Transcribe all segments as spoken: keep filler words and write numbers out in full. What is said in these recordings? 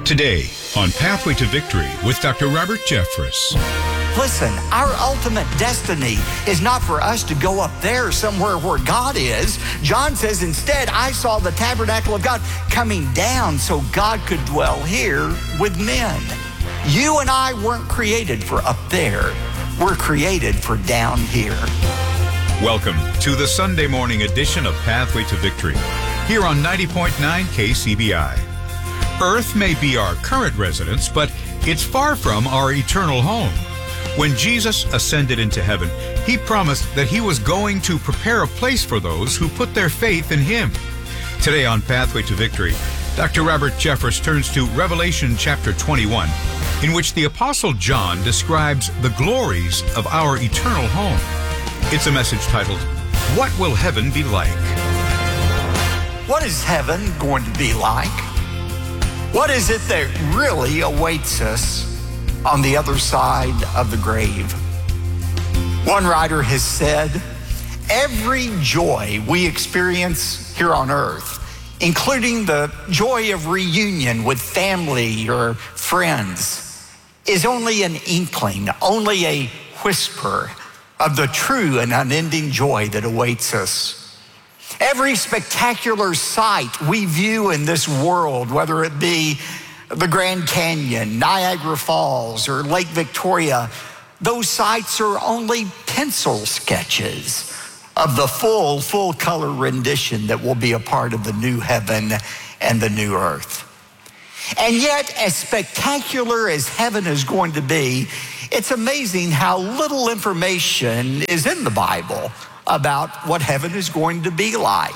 Today on Pathway to Victory with Doctor Robert Jeffress. Listen, our ultimate destiny is not for us to go up there somewhere where God is. John says, instead, I saw the tabernacle of God coming down so God could dwell here with men. You and I weren't created for up there. We're created for down here. Welcome to the Sunday morning edition of Pathway to Victory, here on ninety point nine K C B I. Earth may be our current residence, but it's far from our eternal home. When Jesus ascended into heaven, he promised that he was going to prepare a place for those who put their faith in him. Today on Pathway to Victory, Doctor Robert Jeffress turns to Revelation chapter twenty-one, in which the Apostle John describes the glories of our eternal home. It's a message titled, What Will Heaven Be Like? What is heaven going to be like? What is it that really awaits us on the other side of the grave? One writer has said, every joy we experience here on earth, including the joy of reunion with family or friends, is only an inkling, only a whisper of the true and unending joy that awaits us. Every spectacular sight we view in this world, whether it be the Grand Canyon, Niagara Falls, or Lake Victoria, those sights are only pencil sketches of the full, full color rendition that will be a part of the new heaven and the new earth. And yet, as spectacular as heaven is going to be, it's amazing how little information is in the Bible about what heaven is going to be like.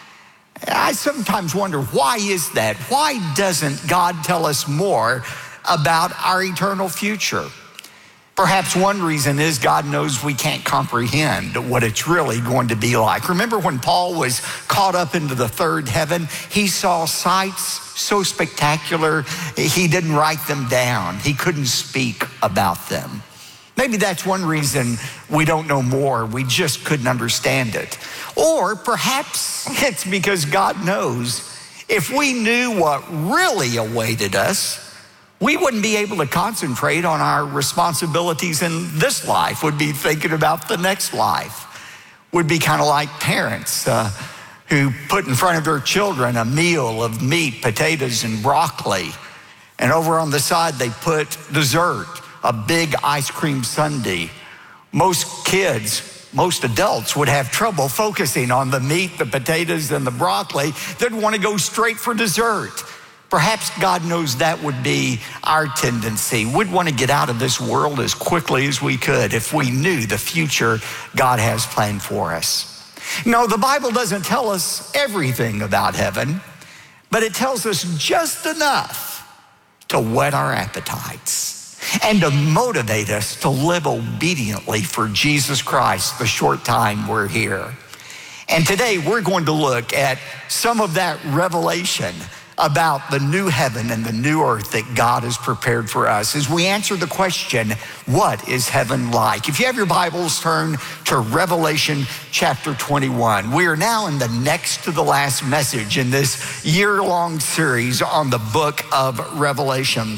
I sometimes wonder, why is that? Why doesn't God tell us more about our eternal future? Perhaps one reason is God knows we can't comprehend what it's really going to be like. Remember when Paul was caught up into the third heaven? He saw sights so spectacular, he didn't write them down. He couldn't speak about them. Maybe that's one reason we don't know more. We just couldn't understand it. Or perhaps it's because God knows if we knew what really awaited us, we wouldn't be able to concentrate on our responsibilities in this life. We'd be thinking about the next life. We'd be kind of like parents uh, who put in front of their children a meal of meat, potatoes, and broccoli. And over on the side, they put dessert, a big ice cream sundae. Most kids, most adults would have trouble focusing on the meat, the potatoes, and the broccoli. They'd want to go straight for dessert. Perhaps God knows that would be our tendency. We'd want to get out of this world as quickly as we could if we knew the future God has planned for us. No, the Bible doesn't tell us everything about heaven, but it tells us just enough to whet our appetites and to motivate us to live obediently for Jesus Christ the short time we're here. And today we're going to look at some of that revelation about the new heaven and the new earth that God has prepared for us as we answer the question, what is heaven like? If you have your Bibles, turn to Revelation chapter twenty-one. We are now in the next to the last message in this year-long series on the book of Revelation.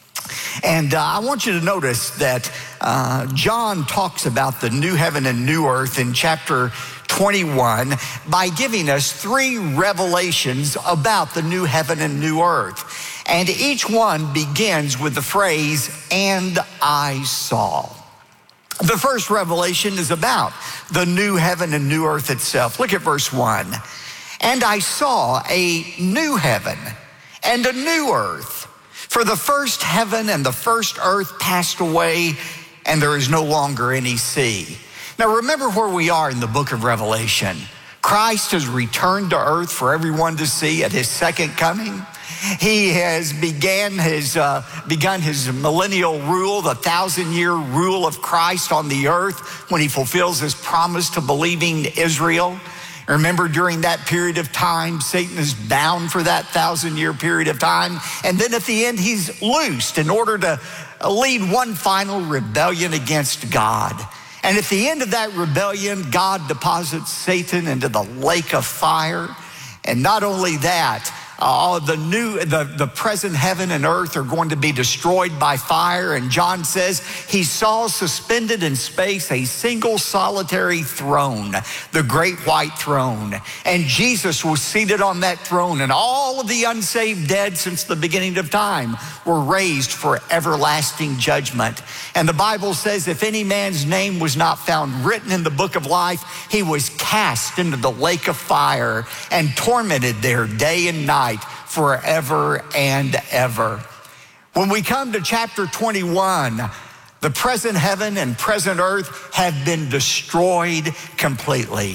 And uh, I want you to notice that uh, John talks about the new heaven and new earth in chapter twenty-one by giving us three revelations about the new heaven and new earth. And each one begins with the phrase, and I saw. The first revelation is about the new heaven and new earth itself. Look at verse one. And I saw a new heaven and a new earth. For the first heaven and the first earth passed away, and there is no longer any sea. Now remember where we are in the book of Revelation. Christ has returned to earth for everyone to see at his second coming. He has began his, uh, begun his millennial rule, the thousand-year rule of Christ on the earth when he fulfills his promise to believing Israel. Remember, during that period of time, Satan is bound for that thousand-year period of time. And then at the end, he's loosed in order to lead one final rebellion against God. And at the end of that rebellion, God deposits Satan into the lake of fire. And not only that, all the new, the, the present heaven and earth are going to be destroyed by fire. And John says he saw suspended in space a single solitary throne, the great white throne. And Jesus was seated on that throne, and all of the unsaved dead since the beginning of time were raised for everlasting judgment. And the Bible says if any man's name was not found written in the book of life, he was cast into the lake of fire and tormented there day and night forever and ever. When we come to chapter twenty-one, the present heaven and present earth have been destroyed completely.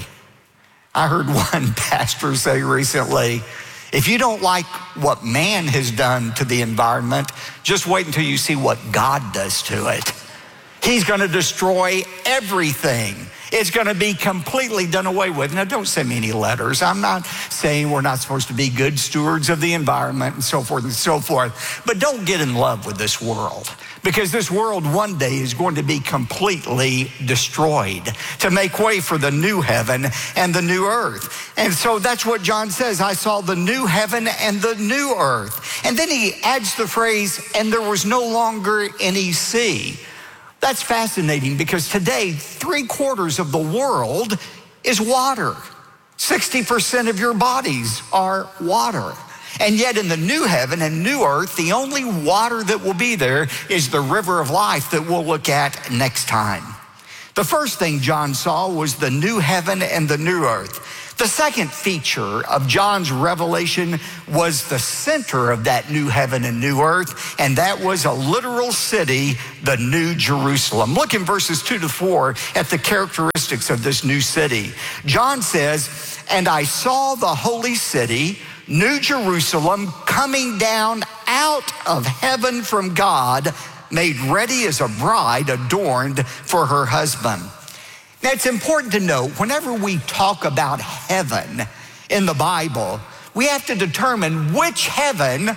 I heard one pastor say recently, if you don't like what man has done to the environment, just wait until you see what God does to it. He's going to destroy everything. It's going to be completely done away with. Now, don't send me any letters. I'm not saying we're not supposed to be good stewards of the environment and so forth and so forth. But don't get in love with this world, because this world one day is going to be completely destroyed to make way for the new heaven and the new earth. And so that's what John says. I saw the new heaven and the new earth. And then he adds the phrase, and there was no longer any sea. That's fascinating, because today, three quarters of the world is water. sixty percent of your bodies are water. And yet in the new heaven and new earth, the only water that will be there is the river of life that we'll look at next time. The first thing John saw was the new heaven and the new earth. The second feature of John's revelation was the center of that new heaven and new earth, and that was a literal city, the New Jerusalem. Look in verses two to four at the characteristics of this new city. John says, and I saw the holy city, New Jerusalem, coming down out of heaven from God, made ready as a bride adorned for her husband. Now, it's important to note, whenever we talk about heaven in the Bible, we have to determine which heaven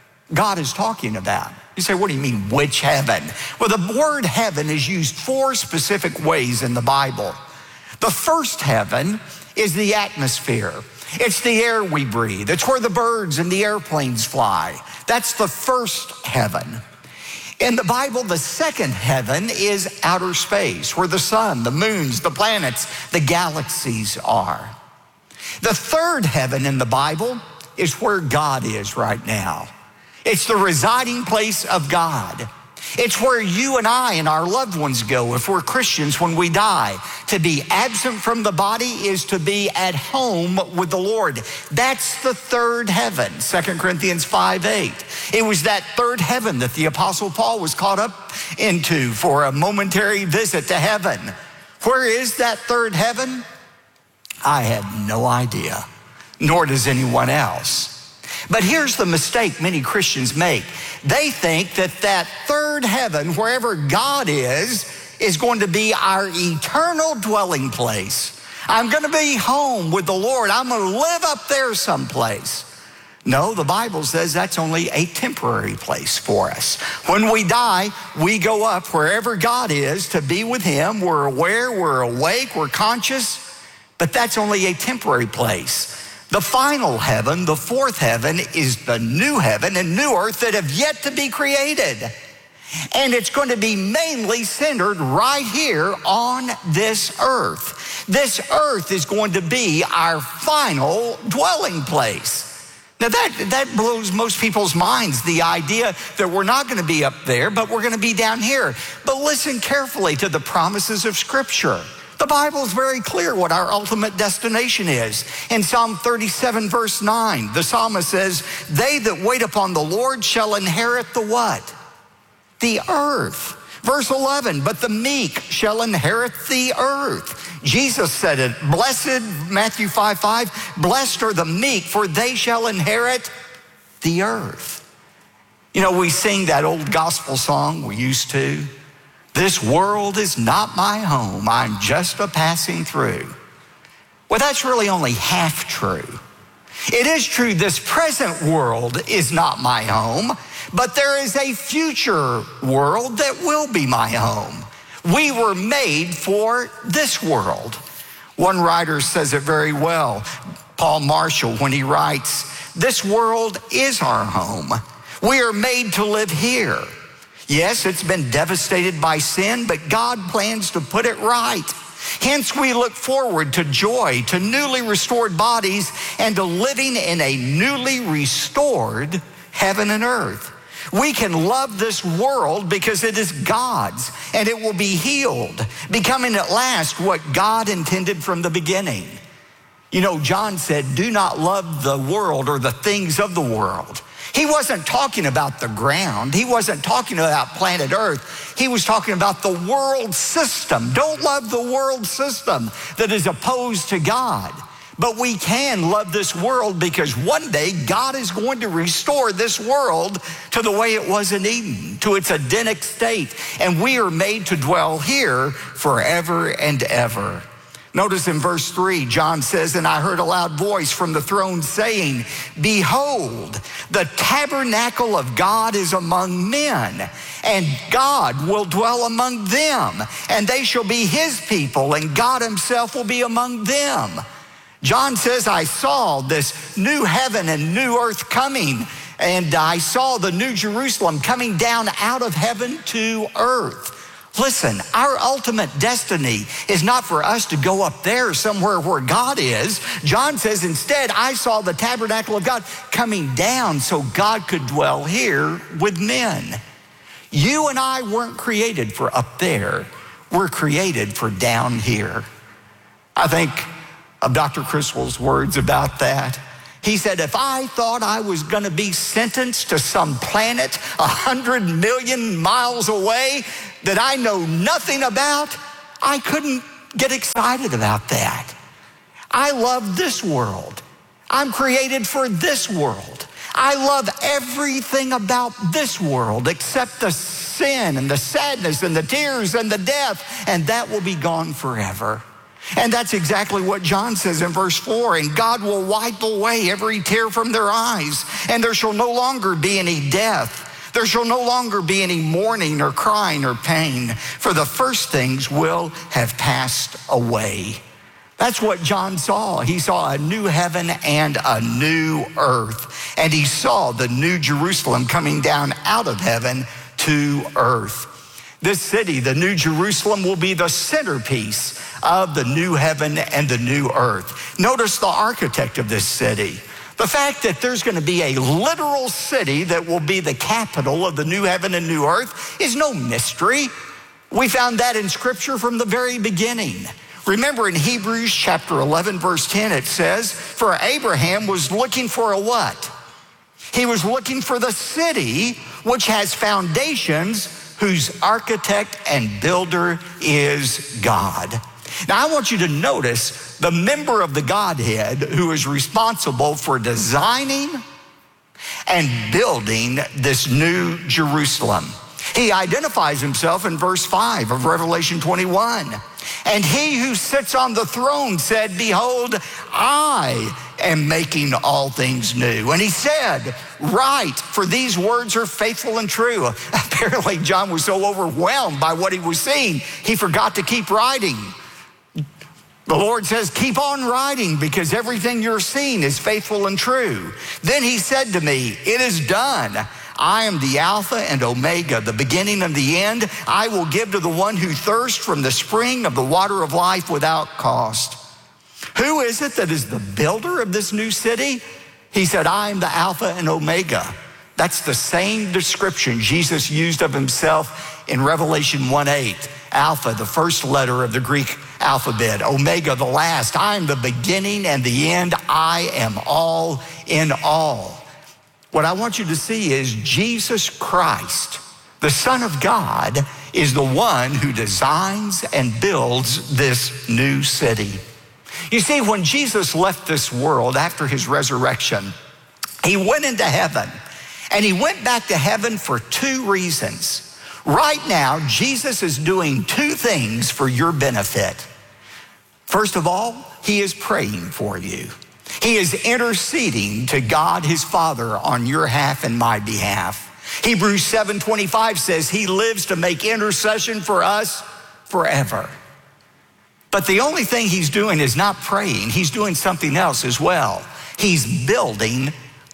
God is talking about. You say, what do you mean, which heaven? Well, the word heaven is used four specific ways in the Bible. The first heaven is the atmosphere. It's the air we breathe. It's where the birds and the airplanes fly. That's the first heaven. In the Bible, the second heaven is outer space, where the sun, the moons, the planets, the galaxies are. The third heaven in the Bible is where God is right now. It's the residing place of God. It's where you and I and our loved ones go if we're Christians when we die. To be absent from the body is to be at home with the Lord. That's the third heaven, Second Corinthians five eight. It was that third heaven that the Apostle Paul was caught up into for a momentary visit to heaven. Where is that third heaven? I have no idea, nor does anyone else. But here's the mistake many Christians make. They think that that third heaven, wherever God is, is going to be our eternal dwelling place. I'm going to be home with the Lord. I'm going to live up there someplace. No, the Bible says that's only a temporary place for us. When we die, we go up wherever God is to be with him. We're aware, we're awake, we're conscious, but that's only a temporary place. The final heaven, the fourth heaven, is the new heaven and new earth that have yet to be created. And it's going to be mainly centered right here on this earth. This earth is going to be our final dwelling place. Now that, that blows most people's minds, the idea that we're not going to be up there, but we're going to be down here. But listen carefully to the promises of Scripture. The Bible is very clear what our ultimate destination is. In Psalm thirty-seven, verse nine, the psalmist says, they that wait upon the Lord shall inherit the what? The earth. Verse eleven, but the meek shall inherit the earth. Jesus said it, blessed, Matthew five five, blessed are the meek, for they shall inherit the earth. You know, we sing that old gospel song, we used to. This world is not my home, I'm just a passing through. Well, that's really only half true. It is true this present world is not my home, but there is a future world that will be my home. We were made for this world. One writer says it very well, Paul Marshall, when he writes, This world is our home. We are made to live here. Yes, it's been devastated by sin, but God plans to put it right. Hence, we look forward to joy, to newly restored bodies, and to living in a newly restored heaven and earth. We can love this world because it is God's, and it will be healed, becoming at last what God intended from the beginning. You know, John said, do not love the world or the things of the world. He wasn't talking about the ground. He wasn't talking about planet Earth. He was talking about the world system. Don't love the world system that is opposed to God. But we can love this world because one day God is going to restore this world to the way it was in Eden, to its Edenic state. And we are made to dwell here forever and ever. Notice in verse three, John says, and I heard a loud voice from the throne saying, behold, the tabernacle of God is among men, and God will dwell among them, and they shall be his people, and God himself will be among them. John says, I saw this new heaven and new earth coming, and I saw the new Jerusalem coming down out of heaven to earth. Listen, our ultimate destiny is not for us to go up there somewhere where God is. John says, instead, I saw the tabernacle of God coming down so God could dwell here with men. You and I weren't created for up there. We're created for down here. I think of Doctor Criswell's words about that. He said, if I thought I was going to be sentenced to some planet a hundred million miles away that I know nothing about, I couldn't get excited about that. I love this world. I'm created for this world. I love everything about this world except the sin and the sadness and the tears and the death, and that will be gone forever. And that's exactly what John says in verse four, and God will wipe away every tear from their eyes, and there shall no longer be any death. There shall no longer be any mourning or crying or pain, for the first things will have passed away. That's what John saw. He saw a new heaven and a new earth, and he saw the new Jerusalem coming down out of heaven to earth. This city, the New Jerusalem, will be the centerpiece of the new heaven and the new earth. Notice the architect of this city. The fact that there's going to be a literal city that will be the capital of the new heaven and new earth is no mystery. We found that in Scripture from the very beginning. Remember in Hebrews chapter eleven, verse ten, it says, for Abraham was looking for a what? He was looking for the city which has foundations, whose architect and builder is God. Now I want you to notice the member of the Godhead who is responsible for designing and building this new Jerusalem. He identifies himself in verse five of Revelation twenty-one. And he who sits on the throne said, behold, I am making all things new. And he said, write, for these words are faithful and true. Apparently, John was so overwhelmed by what he was seeing, he forgot to keep writing. The Lord says, keep on writing, because everything you're seeing is faithful and true. Then he said to me, it is done. I am the Alpha and Omega, the beginning and the end. I will give to the one who thirsts from the spring of the water of life without cost. Who is it that is the builder of this new city? He said, I am the Alpha and Omega. That's the same description Jesus used of himself in Revelation one eight. Alpha, the first letter of the Greek alphabet. Omega, the last. I am the beginning and the end. I am all in all. What I want you to see is Jesus Christ, the Son of God, is the one who designs and builds this new city. You see, when Jesus left this world after his resurrection, he went into heaven, and he went back to heaven for two reasons. Right now, Jesus is doing two things for your benefit. First of all, he is praying for you. He is interceding to God his Father on your behalf and my behalf. Hebrews seven twenty-five says he lives to make intercession for us forever. But the only thing he's doing is not praying. He's doing something else as well. He's building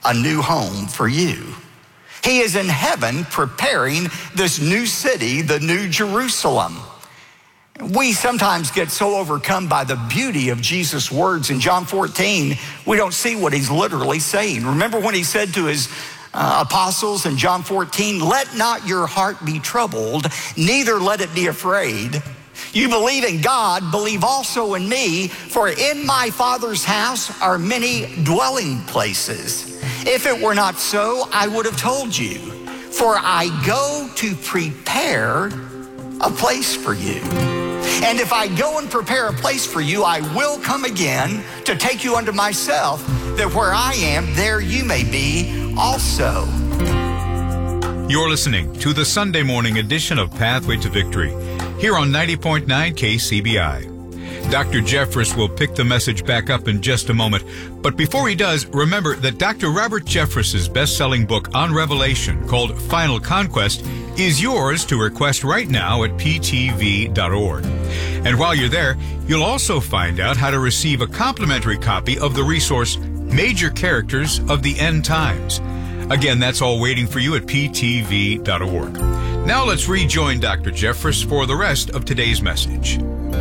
a new home for you. He is in heaven preparing this new city, the New Jerusalem. We sometimes get so overcome by the beauty of Jesus' words. In John fourteen, we don't see what he's literally saying. Remember when he said to his uh, apostles in John fourteen, "Let not your heart be troubled, neither let it be afraid. You believe in God, believe also in me, for in my Father's house are many dwelling places. If it were not so, I would have told you, for I go to prepare a place for you. And if I go and prepare a place for you, I will come again to take you unto myself, that where I am, there you may be also." You're listening to the Sunday morning edition of Pathway to Victory, here on ninety point nine K C B I. Doctor Jeffress will pick the message back up in just a moment. But before he does, remember that Doctor Robert Jeffress's best-selling book on Revelation, called Final Conquest, is yours to request right now at P T V dot org. And while you're there, you'll also find out how to receive a complimentary copy of the resource Major Characters of the End Times. Again, that's all waiting for you at P T V dot org. Now let's rejoin Doctor Jeffress for the rest of today's message.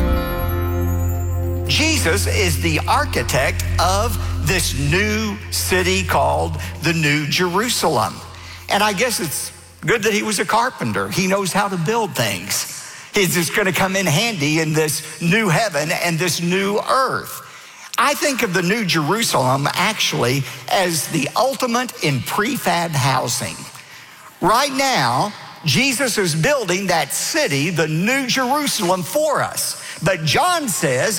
Jesus is the architect of this new city called the New Jerusalem. And I guess it's good that he was a carpenter. He knows how to build things. He's just going to come in handy in this new heaven and this new earth. I think of the New Jerusalem actually as the ultimate in prefab housing. Right now, Jesus is building that city, the New Jerusalem, for us. But John says